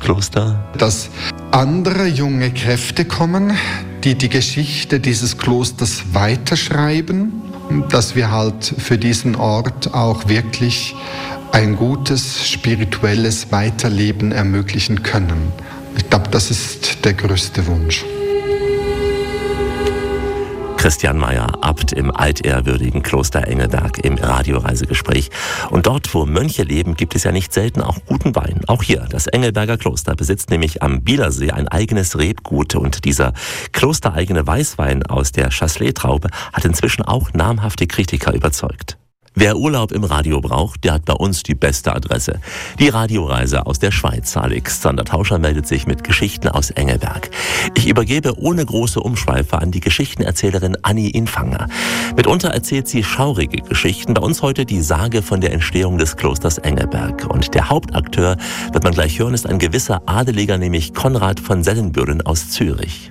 Kloster? Dass andere junge Kräfte kommen, die die Geschichte dieses Klosters weiterschreiben, dass wir halt für diesen Ort auch wirklich ein gutes spirituelles Weiterleben ermöglichen können. Ich glaube, das ist der größte Wunsch. Christian Meyer, Abt im altehrwürdigen Kloster Engelberg im Radioreisegespräch. Und dort, wo Mönche leben, gibt es ja nicht selten auch guten Wein. Auch hier, das Engelberger Kloster besitzt nämlich am Bielersee ein eigenes Rebgut. Und dieser klostereigene Weißwein aus der Chasselet-Traube hat inzwischen auch namhafte Kritiker überzeugt. Wer Urlaub im Radio braucht, der hat bei uns die beste Adresse. Die Radioreise aus der Schweiz. Alexander Tauscher meldet sich mit Geschichten aus Engelberg. Ich übergebe ohne große Umschweife an die Geschichtenerzählerin Anni Infanger. Mitunter erzählt sie schaurige Geschichten. Bei uns heute die Sage von der Entstehung des Klosters Engelberg. Und der Hauptakteur, wird man gleich hören, ist ein gewisser Adeliger, nämlich Konrad von Sellenbürden aus Zürich.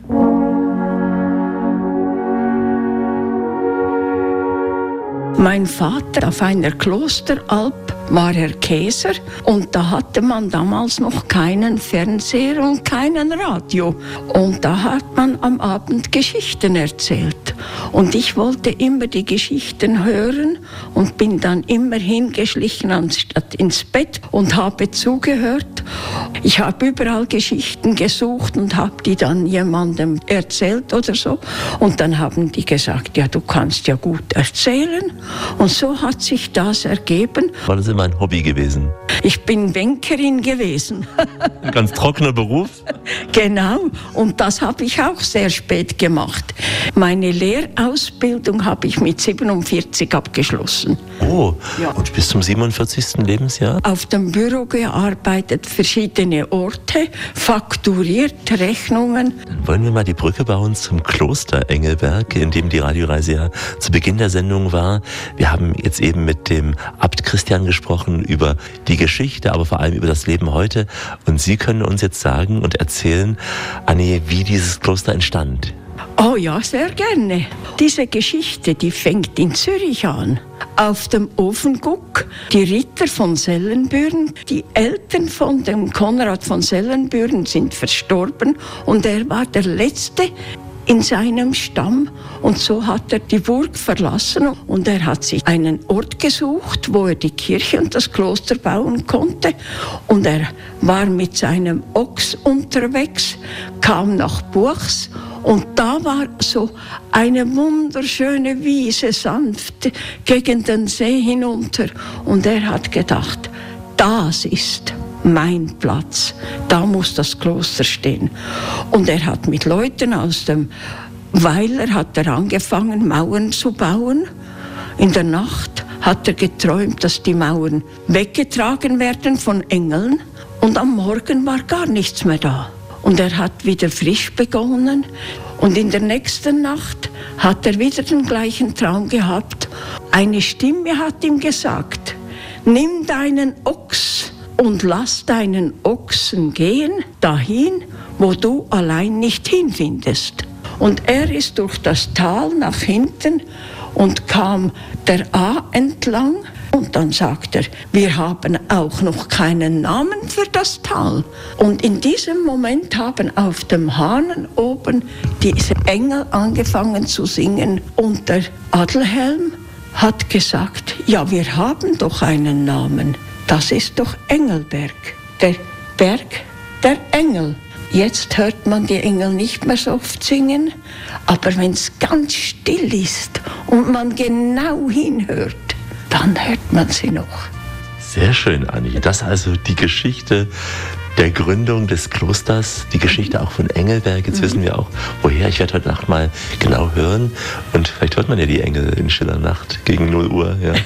Mein Vater auf einer Klosteralp war Herr Käser und da hatte man damals noch keinen Fernseher und keinen Radio. Und da hat man am Abend Geschichten erzählt. Und ich wollte immer die Geschichten hören und bin dann immer hingeschlichen anstatt ins Bett und habe zugehört. Ich habe überall Geschichten gesucht und habe die dann jemandem erzählt oder so. Und dann haben die gesagt, ja, du kannst ja gut erzählen. Und so hat sich das ergeben. War das immer ein Hobby gewesen? Ich bin Bankerin gewesen. Ein ganz trockener Beruf? Genau, und das habe ich auch sehr spät gemacht. Meine Lehrausbildung habe ich mit 47 abgeschlossen. Oh, ja. Und bis zum 47. Lebensjahr? Auf dem Büro gearbeitet, verschiedene Orte, fakturiert, Rechnungen. Dann wollen wir mal die Brücke bauen zum Kloster Engelberg, in dem die Radioreise ja zu Beginn der Sendung war. Wir haben jetzt eben mit dem Abt Christian gesprochen über die Geschichte, aber vor allem über das Leben heute. Und Sie können uns jetzt sagen und erzählen, Anni, wie dieses Kloster entstand. Oh ja, sehr gerne. Diese Geschichte, die fängt in Zürich an. Auf dem Ofenguck, die Ritter von Sellenbürden, die Eltern von dem Konrad von Sellenbürden sind verstorben und er war der Letzte in seinem Stamm und so hat er die Burg verlassen und er hat sich einen Ort gesucht, wo er die Kirche und das Kloster bauen konnte und er war mit seinem Ochs unterwegs, kam nach Buchs und da war so eine wunderschöne Wiese, sanft gegen den See hinunter und er hat gedacht, das ist mein Platz, da muss das Kloster stehen. Und er hat mit Leuten aus dem Weiler hat er angefangen, Mauern zu bauen. In der Nacht hat er geträumt, dass die Mauern weggetragen werden von Engeln. Und am Morgen war gar nichts mehr da. Und er hat wieder frisch begonnen. Und in der nächsten Nacht hat er wieder den gleichen Traum gehabt. Eine Stimme hat ihm gesagt, nimm deinen Ochs und lass deinen Ochsen gehen, dahin, wo du allein nicht hinfindest. Und er ist durch das Tal nach hinten und kam der A entlang. Und dann sagt er, wir haben auch noch keinen Namen für das Tal. Und in diesem Moment haben auf dem Hahn oben diese Engel angefangen zu singen. Und der Adelhelm hat gesagt, ja, wir haben doch einen Namen. Das ist doch Engelberg, der Berg der Engel. Jetzt hört man die Engel nicht mehr so oft singen, aber wenn es ganz still ist und man genau hinhört, dann hört man sie noch. Sehr schön, Anni. Das ist also die Geschichte der Gründung des Klosters, die Geschichte auch von Engelberg. Jetzt wissen wir auch, woher. Ich werde heute Nacht mal genau hören und vielleicht hört man ja die Engel in stiller Nacht gegen 0 Uhr. Ja.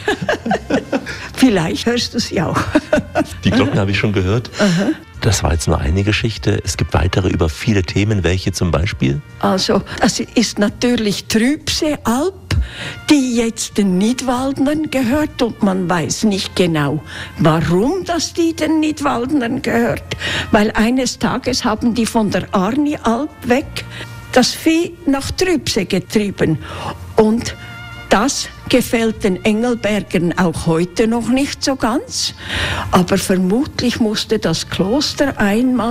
Vielleicht hörst du sie auch. Die Glocken habe ich schon gehört. Das war jetzt nur eine Geschichte. Es gibt weitere über viele Themen. Welche zum Beispiel? Also, das ist natürlich Trübseealp, die jetzt den Nidwaldnern gehört und man weiß nicht genau, warum das die den Nidwaldnern gehört. Weil eines Tages haben die von der Arnialp weg das Vieh nach Trübsee getrieben und das gefällt den Engelbergern auch heute noch nicht so ganz, aber vermutlich musste das Kloster einmal